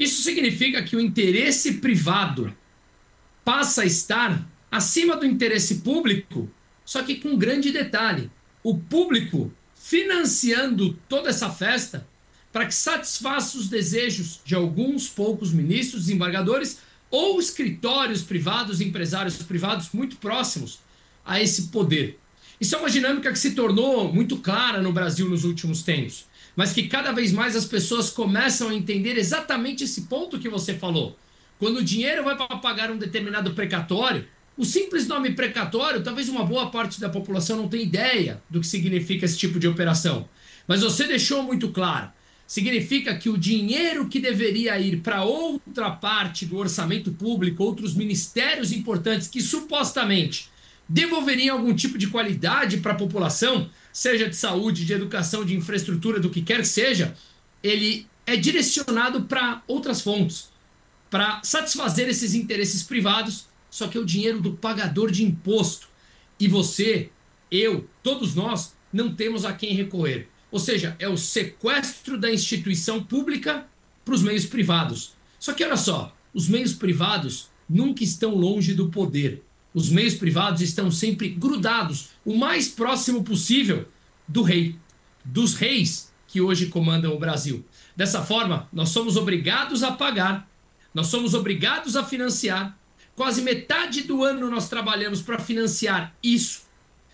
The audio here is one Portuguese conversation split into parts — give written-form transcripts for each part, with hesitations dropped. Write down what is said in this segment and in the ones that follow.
Isso significa que o interesse privado passa a estar acima do interesse público, só que com um grande detalhe: o público financiando toda essa festa para que satisfaça os desejos de alguns poucos ministros, desembargadores ou escritórios privados, empresários privados muito próximos a esse poder. Isso é uma dinâmica que se tornou muito clara no Brasil nos últimos tempos, mas que cada vez mais as pessoas começam a entender exatamente esse ponto que você falou. Quando o dinheiro vai para pagar um determinado precatório, o simples nome precatório, talvez uma boa parte da população não tenha ideia do que significa esse tipo de operação. Mas você deixou muito claro. Significa que o dinheiro que deveria ir para outra parte do orçamento público, outros ministérios importantes que supostamente devolveriam algum tipo de qualidade para a população, seja de saúde, de educação, de infraestrutura, do que quer que seja, ele é direcionado para outras fontes, para satisfazer esses interesses privados, só que é o dinheiro do pagador de imposto. E você, eu, todos nós, não temos a quem recorrer. Ou seja, é o sequestro da instituição pública para os meios privados. Só que olha só, os meios privados nunca estão longe do poder. Os meios privados estão sempre grudados, o mais próximo possível do rei, dos reis que hoje comandam o Brasil. Dessa forma, nós somos obrigados a pagar, nós somos obrigados a financiar. Quase metade do ano nós trabalhamos para financiar isso.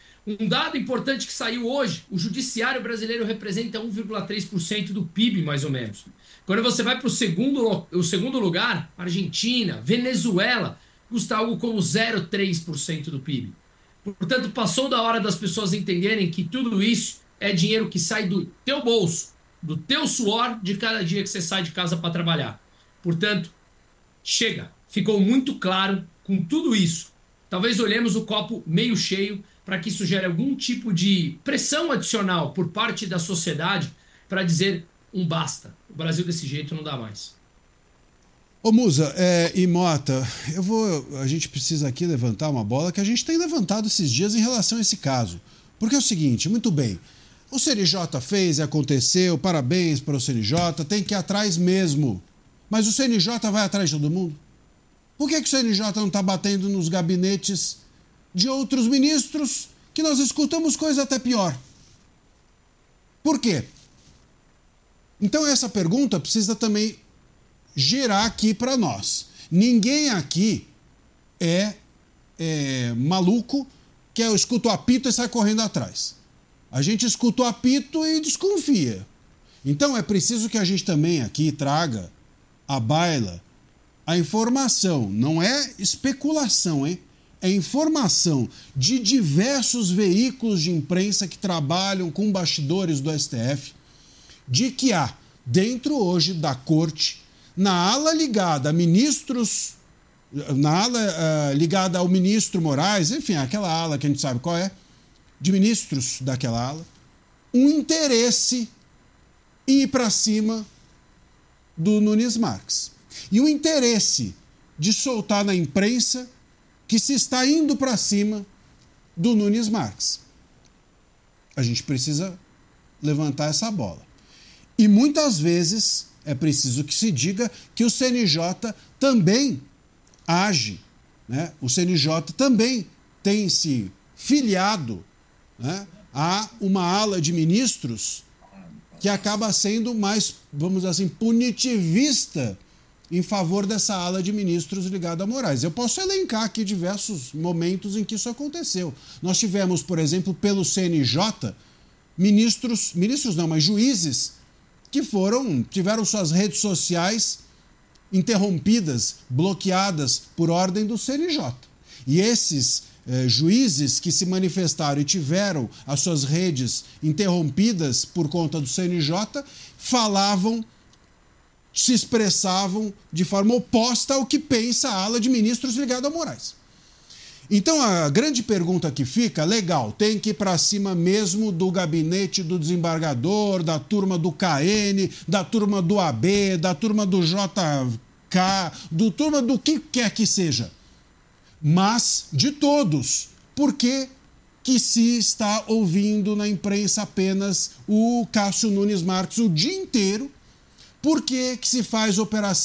Um dado importante que saiu hoje: o judiciário brasileiro representa 1,3% do PIB, mais ou menos. Quando você vai para o segundo lugar, Argentina, Venezuela, custa algo como 0,3% do PIB. Portanto, passou da hora das pessoas entenderem que tudo isso é dinheiro que sai do teu bolso, do teu suor de cada dia que você sai de casa para trabalhar. Portanto, chega. Ficou muito claro com tudo isso. Talvez olhemos o copo meio cheio para que isso gere algum tipo de pressão adicional por parte da sociedade para dizer um basta. O Brasil desse jeito não dá mais. Ô Musa e Mota, a gente precisa aqui levantar uma bola que a gente tem levantado esses dias em relação a esse caso. Porque é o seguinte, muito bem, o CNJ fez e aconteceu, parabéns para o CNJ, tem que ir atrás mesmo. Mas o CNJ vai atrás de todo mundo? Por que o CNJ não está batendo nos gabinetes de outros ministros que nós escutamos coisa até pior? Por quê? Então essa pergunta precisa também girar aqui para nós. Ninguém aqui é maluco que eu escuto o apito e sai correndo atrás. A gente escuta o apito e desconfia. Então é preciso que a gente também aqui traga à baila a informação, não é especulação, hein? É informação de diversos veículos de imprensa que trabalham com bastidores do STF, de que há, dentro hoje da corte, na ala ligada a ministros, na ala ligada ao ministro Moraes, enfim, aquela ala que a gente sabe qual é, de ministros daquela ala, um interesse em ir para cima do Nunes Marques. E o interesse de soltar na imprensa que se está indo para cima do Nunes Marques. A gente precisa levantar essa bola. E muitas vezes é preciso que se diga que o CNJ também age, né? O CNJ também tem se filiado, né, a uma ala de ministros que acaba sendo mais, vamos dizer assim, punitivista em favor dessa ala de ministros ligada a Moraes. Eu posso elencar aqui diversos momentos em que isso aconteceu. Nós tivemos, por exemplo, pelo CNJ, juízes que tiveram suas redes sociais interrompidas, bloqueadas por ordem do CNJ. E esses juízes que se manifestaram e tiveram as suas redes interrompidas por conta do CNJ, se expressavam de forma oposta ao que pensa a ala de ministros ligada a Moraes. Então a grande pergunta que fica, legal, tem que ir para cima mesmo do gabinete do desembargador, da turma do KN, da turma do AB, da turma do JK, do turma do que quer que seja. Mas de todos, por que se está ouvindo na imprensa apenas o Cássio Nunes Marques o dia inteiro? Por que se faz operação